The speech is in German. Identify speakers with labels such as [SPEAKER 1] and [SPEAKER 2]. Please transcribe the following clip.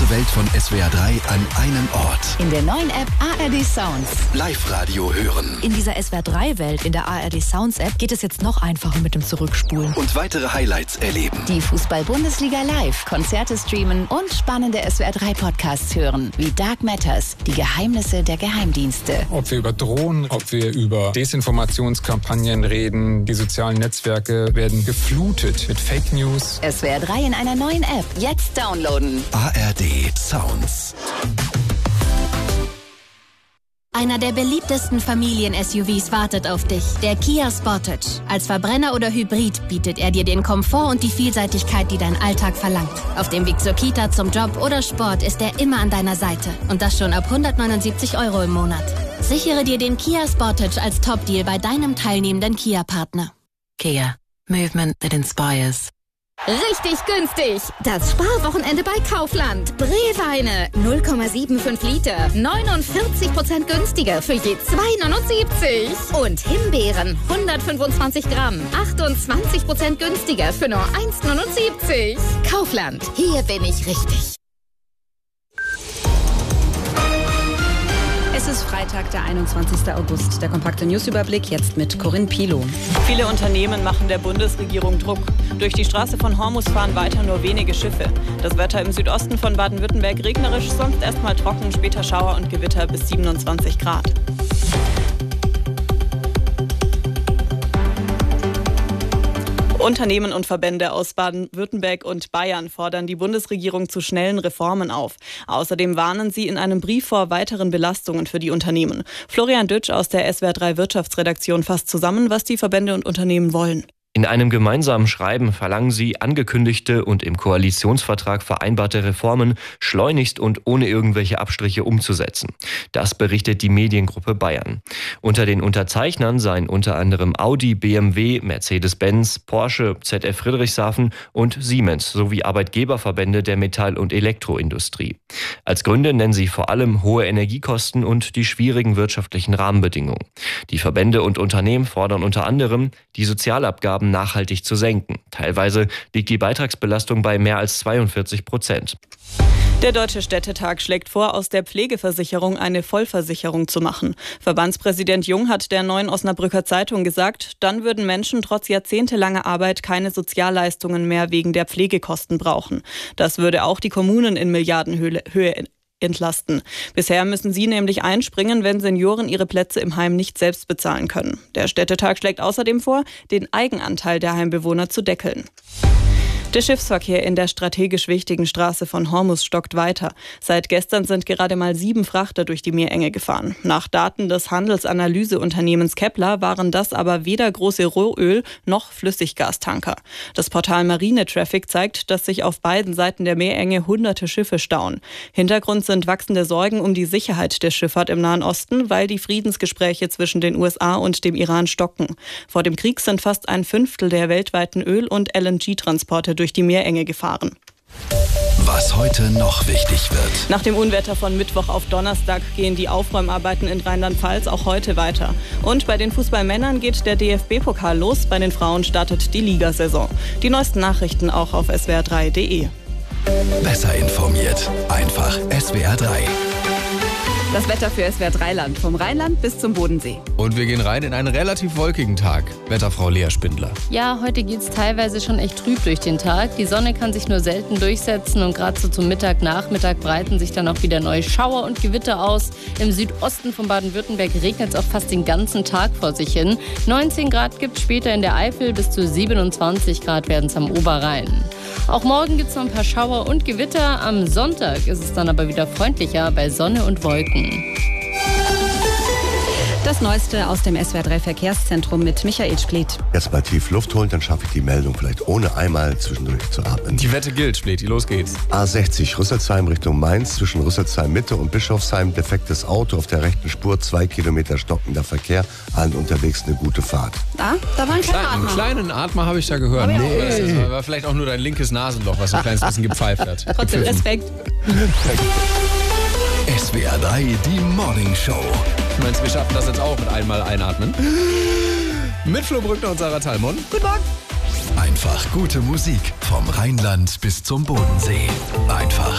[SPEAKER 1] ganze Welt von SWR 3 an einem Ort.
[SPEAKER 2] In der neuen App ARD Sounds.
[SPEAKER 1] Live-Radio hören.
[SPEAKER 2] In dieser SWR 3-Welt in der ARD Sounds App geht es jetzt noch einfacher mit dem Zurückspulen.
[SPEAKER 1] Und weitere Highlights erleben.
[SPEAKER 2] Die Fußball-Bundesliga live, Konzerte streamen und spannende SWR 3 Podcasts hören. Wie Dark Matters, die Geheimnisse der Geheimdienste.
[SPEAKER 3] Ob wir über Drohnen, ob wir über Desinformationskampagnen reden, die sozialen Netzwerke werden geflutet mit Fake News.
[SPEAKER 2] SWR 3 in einer neuen App. Jetzt downloaden.
[SPEAKER 1] ARD Sounds.
[SPEAKER 4] Einer der beliebtesten Familien-SUVs wartet auf dich, der Kia Sportage. Als Verbrenner oder Hybrid bietet er dir den Komfort und die Vielseitigkeit, die dein Alltag verlangt. Auf dem Weg zur Kita, zum Job oder Sport ist er immer an deiner Seite. Und das schon ab 179 € im Monat. Sichere dir den Kia Sportage als Top-Deal bei deinem teilnehmenden Kia-Partner.
[SPEAKER 5] Kia. Movement that inspires.
[SPEAKER 6] Richtig günstig! Das Sparwochenende bei Kaufland. Brewweine 0,75 Liter, 49% günstiger für je 2,79. Und Himbeeren 125 Gramm, 28% günstiger für nur 1,79. Kaufland, hier bin ich richtig.
[SPEAKER 7] Es ist Freitag, der 21. August. Der kompakte Newsüberblick jetzt mit Corinne Pilow.
[SPEAKER 8] Viele Unternehmen machen der Bundesregierung Druck. Durch die Straße von Hormuz fahren weiter nur wenige Schiffe. Das Wetter im Südosten von Baden-Württemberg regnerisch, sonst erstmal trocken, später Schauer und Gewitter bis 27 Grad. Unternehmen und Verbände aus Baden-Württemberg und Bayern fordern die Bundesregierung zu schnellen Reformen auf. Außerdem warnen sie in einem Brief vor weiteren Belastungen für die Unternehmen. Florian Dütsch aus der SWR 3 Wirtschaftsredaktion fasst zusammen, was die Verbände und Unternehmen wollen.
[SPEAKER 9] In einem gemeinsamen Schreiben verlangen sie, angekündigte und im Koalitionsvertrag vereinbarte Reformen schleunigst und ohne irgendwelche Abstriche umzusetzen. Das berichtet die Mediengruppe Bayern. Unter den Unterzeichnern seien unter anderem Audi, BMW, Mercedes-Benz, Porsche, ZF Friedrichshafen und Siemens sowie Arbeitgeberverbände der Metall- und Elektroindustrie. Als Gründe nennen sie vor allem hohe Energiekosten und die schwierigen wirtschaftlichen Rahmenbedingungen. Die Verbände und Unternehmen fordern unter anderem, die Sozialabgaben nachhaltig zu senken. Teilweise liegt die Beitragsbelastung bei mehr als 42%.
[SPEAKER 8] Der Deutsche Städtetag schlägt vor, aus der Pflegeversicherung eine Vollversicherung zu machen. Verbandspräsident Jung hat der Neuen Osnabrücker Zeitung gesagt, dann würden Menschen trotz jahrzehntelanger Arbeit keine Sozialleistungen mehr wegen der Pflegekosten brauchen. Das würde auch die Kommunen in Milliardenhöhe entlasten. Bisher müssen sie nämlich einspringen, wenn Senioren ihre Plätze im Heim nicht selbst bezahlen können. Der Städtetag schlägt außerdem vor, den Eigenanteil der Heimbewohner zu deckeln. Der Schiffsverkehr in der strategisch wichtigen Straße von Hormuz stockt weiter. Seit gestern sind gerade mal 7 Frachter durch die Meerenge gefahren. Nach Daten des Handelsanalyse-Unternehmens Kepler waren das aber weder große Rohöl- noch Flüssiggastanker. Das Portal Marine Traffic zeigt, dass sich auf beiden Seiten der Meerenge hunderte Schiffe stauen. Hintergrund sind wachsende Sorgen um die Sicherheit der Schifffahrt im Nahen Osten, weil die Friedensgespräche zwischen den USA und dem Iran stocken. Vor dem Krieg sind fast 1/5 der weltweiten Öl- und LNG-Transporte durch die Meerenge gefahren.
[SPEAKER 1] Was heute noch wichtig wird.
[SPEAKER 8] Nach dem Unwetter von Mittwoch auf Donnerstag gehen die Aufräumarbeiten in Rheinland-Pfalz auch heute weiter. Und bei den Fußballmännern geht der DFB-Pokal los, bei den Frauen startet die Ligasaison. Die neuesten Nachrichten auch auf swr3.de.
[SPEAKER 1] Besser informiert. Einfach SWR 3.
[SPEAKER 7] Das Wetter für SWR 3 Land, vom Rheinland bis zum Bodensee.
[SPEAKER 10] Und wir gehen rein in einen relativ wolkigen Tag. Wetterfrau Lea Spindler.
[SPEAKER 11] Ja, heute geht es teilweise schon echt trüb durch den Tag. Die Sonne kann sich nur selten durchsetzen und gerade so zum Mittag, Nachmittag breiten sich dann auch wieder neue Schauer und Gewitter aus. Im Südosten von Baden-Württemberg regnet es auch fast den ganzen Tag vor sich hin. 19 Grad gibt es später in der Eifel, bis zu 27 Grad werden es am Oberrhein. Auch morgen gibt es noch ein paar Schauer und Gewitter. Am Sonntag ist es dann aber wieder freundlicher bei Sonne und Wolken.
[SPEAKER 7] Das Neueste aus dem SWR 3 Verkehrszentrum mit Michael Splet.
[SPEAKER 12] Jetzt mal tief Luft holen, dann schaffe ich die Meldung vielleicht ohne einmal zwischendurch zu atmen.
[SPEAKER 10] Die Wette gilt, Spleti, los geht's.
[SPEAKER 12] A60 Rüsselsheim Richtung Mainz, zwischen Rüsselsheim Mitte und Bischofsheim, defektes Auto auf der rechten Spur, 2 Kilometer stockender Verkehr, allen unterwegs eine gute Fahrt.
[SPEAKER 7] Da war ein kleiner Atmer.
[SPEAKER 10] Einen kleinen Atmer habe ich da gehört. Das war vielleicht auch nur dein linkes Nasenloch, was so ein kleines bisschen gepfeift hat.
[SPEAKER 8] Trotzdem Respekt.
[SPEAKER 1] SWR 3, die Morning Show.
[SPEAKER 10] Du meinst, wir schaffen das jetzt auch mit einmal einatmen? Mit Flo Brückner und Sarah Thalmon. Guten Morgen.
[SPEAKER 1] Einfach gute Musik vom Rheinland bis zum Bodensee. Einfach